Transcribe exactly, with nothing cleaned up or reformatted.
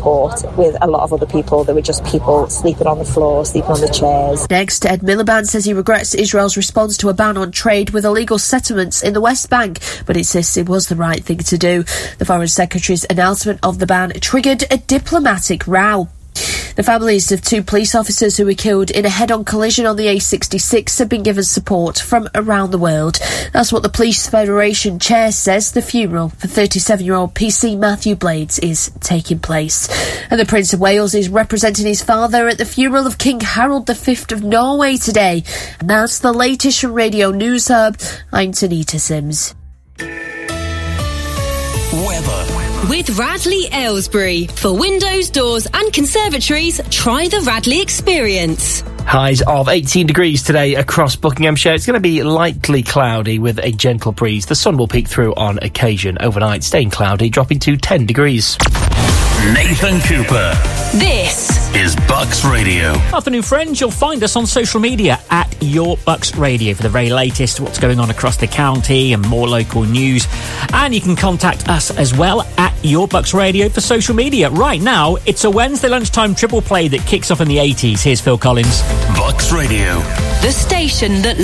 support with a lot of other people. There were just people sleeping on the floor, sleeping on the chairs. Next, Ed Miliband says he regrets Israel's response to a ban on trade with illegal settlements in the West Bank, but insists it was the right thing to do. The Foreign Secretary's announcement of the ban triggered a diplomatic row. The families of two police officers who were killed in a head-on collision on the A sixty-six have been given support from around the world. That's what the Police Federation chair says. The funeral for thirty-seven-year-old P C Matthew Blades is taking place. And the Prince of Wales is representing his father at the funeral of King Harold the Fifth of Norway today. And that's the latest from Radio News Hub. I'm Tanita Sims. Weather. With Radley Aylesbury. For windows, doors and conservatories, try the Radley experience. Highs of eighteen degrees today across Buckinghamshire. It's going to be lightly cloudy with a gentle breeze. The sun will peek through on occasion. Overnight, staying cloudy, dropping to ten degrees. Nathan Cooper. This is Bucks Radio. Afternoon, friends. You'll find us on social media at Your Bucks Radio for the very latest, what's going on across the county and more local news. And you can contact us as well at Your Bucks Radio for social media. Right now, it's a Wednesday lunchtime triple play that kicks off in the eighties. Here's Phil Collins. Bucks Radio. The station that